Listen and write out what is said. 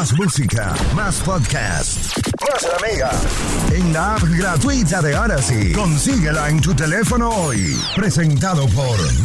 Más música, más podcast, más la mega. En la app gratuita de Odyssey. Consíguela en tu teléfono hoy. Presentado por